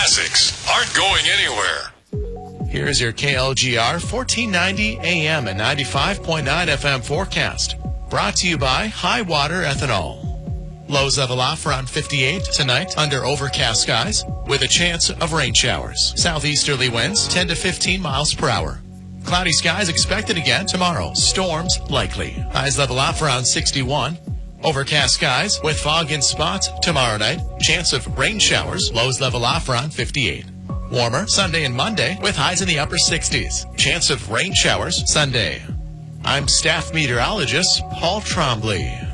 classics aren't going anywhere. Here's your KLGR 1490 AM and 95.9 FM forecast. Brought to you by High Water Ethanol. Lows level off around 58 tonight under overcast skies with a chance of rain showers. Southeasterly winds 10 to 15 miles per hour. Cloudy skies expected again tomorrow. Storms likely. Highs level off around 61. Overcast skies with fog in spots tomorrow night. Chance of rain showers. Lows level off around 58. Warmer Sunday and Monday with highs in the upper 60s. Chance of rain showers Sunday. I'm staff meteorologist Paul Trombley.